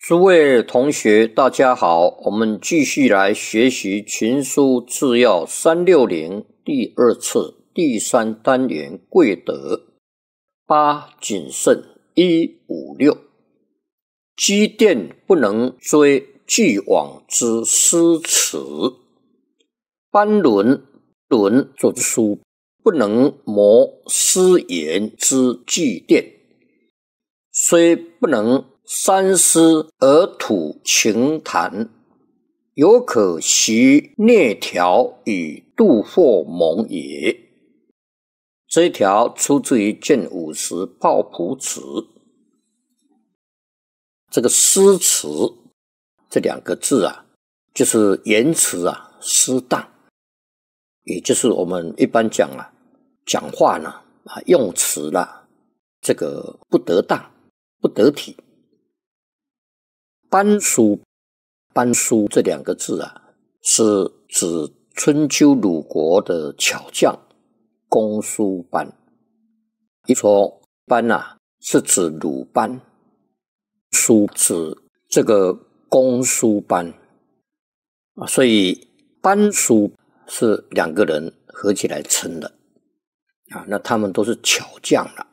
诸位同学，大家好，我们继续来学习群书治要360第二次第三单元贵德。8谨慎156，积淀不能追既往之诗词，班论作书不能磨诗言之积淀，虽不能三思而吐情谈，犹可习镊条以度惑蒙也。这一条出自于卷50抱朴词。这个诗词这两个字啊，就是言辞啊失当，也就是我们一般讲话呢用词啦，这个不得当不得体。班书这两个字啊，是指春秋鲁国的巧匠公输班。一说班是指鲁班，书指这个公输班所以班书是两个人合起来称的那他们都是巧匠了。